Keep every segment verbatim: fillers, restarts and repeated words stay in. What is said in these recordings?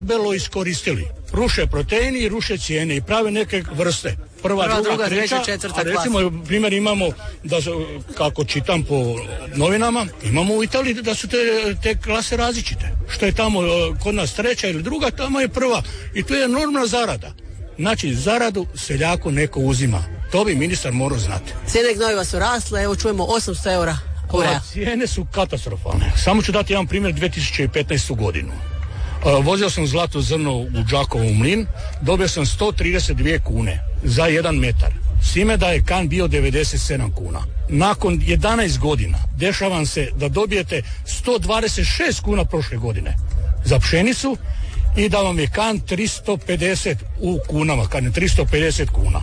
Belo iskoristili. Ruše proteini i ruše cijene i prave neke vrste. Prva, Prva druga, druga, treća, treća, četvrta a recimo, klasa. primjer imamo, da, kako čitam po novinama, imamo u Italiji da su te, te klase različite. Što je tamo kod nas treća ili druga, tamo je prva. I to je enormna zarada. Znači, zaradu seljaku neko uzima. To bi ministar morao znati. Cijene gnojiva su rasle, evo čujemo osamsto eura. Ova, cijene su katastrofalne. Samo ću dati jedan primjer dvije tisuće petnaestu godinu. Uh, vozio sam zlato zrno u Đakovo u mlin, dobio sam sto trideset dvije kune za jedan metar. S time da je kan bio devedeset sedam kuna. Nakon jedanaest godina dešavam se da dobijete sto dvadeset šest kuna prošle godine za pšenicu i da vam je kan tristo pedeset u kunama, kan je tristo pedeset kuna.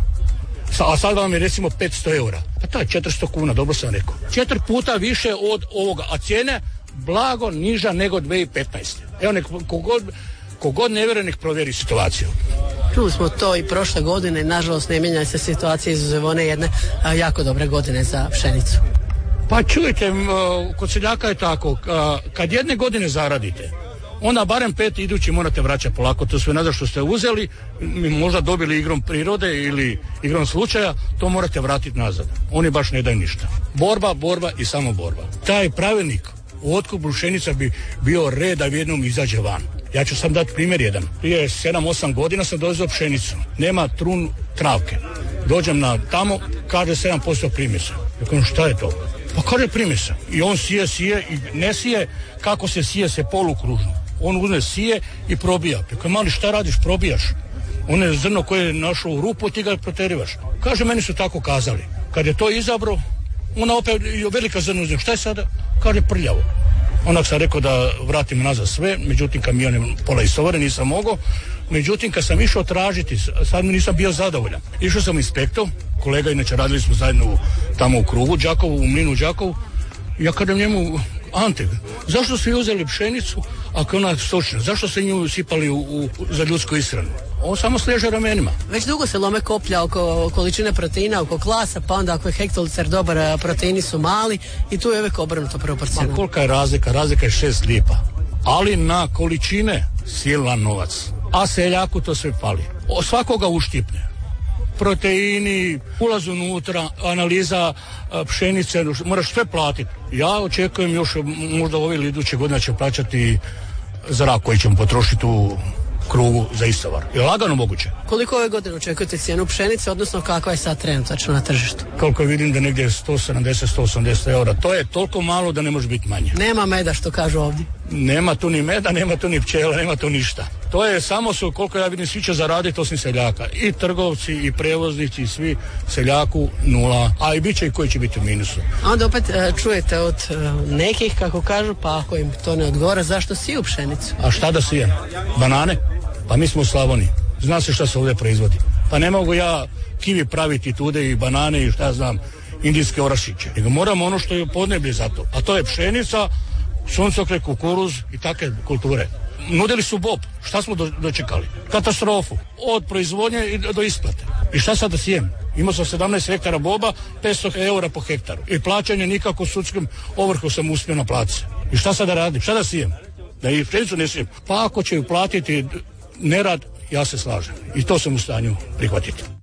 A sad vam je recimo petsto eura. Pa to je četiristo kuna, dobro sam rekao. Četiri puta više od ovoga, a cijene blago niža nego dvije tisuće petnaeste. Evo nek kogod, kogod ne vjeruje nek provjeri situaciju. Čuli smo to i prošle godine, nažalost ne mijenja se situacija izuzev one jedne a, jako dobre godine za pšenicu. Pa čujte, kod seljaka je tako, kad jedne godine zaradite, onda barem pet idući morate vraćati polako to sve nazad što ste uzeli, možda dobili igrom prirode ili igrom slučaja, to morate vratiti nazad. Oni baš ne daju ništa. Borba, borba i samo borba. Taj pravilnik u otkupu pšenica bi bio red da jednom izađe van. Ja ću sam dati primjer jedan. Prije sedam osam godina sam doveo pšenicu. Nema trun travke. Dođem na tamo, kaže sedam posto primjesa. Ja kažem, šta je to? Pa kaže primjesa. I on sije, sije i ne sije kako se sije se polukružno. On uzme sije i probija. Ja kažem, mali šta radiš, probijaš. On je zrno koje je našao u rupu, ti ga proterivaš. Kaže, meni su tako kazali. Kad je to izabro, ona opet i velika zrno uzme. Šta je sada? Kaže, prljavo. Onak sam rekao da vratim nazad sve, međutim kamion je pola istovaren, nisam mogao. Međutim, kad sam išao tražiti, sad mi nisam bio zadovoljan. Išao sam inspektor, kolega, inače radili smo zajedno u, tamo u krugu, Đakovu, u mlinu Đakovu. Ja kažem njemu, Ante, zašto ste uzeli pšenicu ako je ona stočna? Zašto ste nju sipali u, u, za ljudsku ishranu? On samo sleže ramenima. Već dugo se lome koplja oko količine proteina, oko klasa, pa onda ako je hektolitar dobar, proteini su mali i tu je uvijek obrnuto proporcionalno. Ma kolika je razlika? Razlika je šest lipa. Ali na količine silan novac. A seljaku to sve fali. O svakoga uštipne. Proteini, ulaz unutra, analiza pšenice, moraš sve platiti. Ja očekujem još možda ove ili iduće godine će plaćati zrak koji ćemo potrošiti u krugu za istovar. Je lagano moguće. Koliko ove godine očekujete cijenu pšenice, odnosno kakva je sad trenutačno na tržištu? Koliko vidim da negdje sto sedamdeset do sto osamdeset eura. To je toliko malo da ne može biti manje. Nema meda što kažu ovdje. Nema tu ni meda, nema tu ni pčela, nema tu ništa. To je samo su, koliko ja vidim, svi će zaraditi osim seljaka. I trgovci, i prevoznici, i svi seljaku nula. A i bit će i koji će biti u minusu. A onda opet e, čujete od e, nekih, kako kažu, pa ako im to ne odgovara, zašto siju pšenicu? A šta da sijem? Banane? Pa mi smo u Slavoniji. Zna se šta se ovdje proizvodi. Pa ne mogu ja kivi praviti tude i banane i šta ja znam, indijske orašiće. Nego moram ono što je podneblje za to. A to je pšenica, suncokret, kukuruz i takve kulture. Nudili su bob. Šta smo do, dočekali? Katastrofu. Od proizvodnje do isplate. I šta sad da sijem? Imao sam sedamnaest hektara boba, petsto eura po hektaru. I plaćanje nikako sudskim ovrhu sam uspio naplatiti. I šta sad da radim? Šta da sijem? Da i pšenicu ne sijem? Pa ako će ju platiti nerad, ja se slažem. I to sam u stanju prihvatiti.